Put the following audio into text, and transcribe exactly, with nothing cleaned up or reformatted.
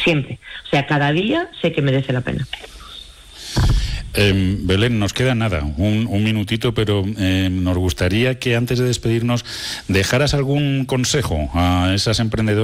siempre. O sea, cada día sé que merece la pena. Eh, Belén, nos queda nada, un, un minutito, pero eh, nos gustaría que antes de despedirnos dejaras algún consejo a esas emprendedoras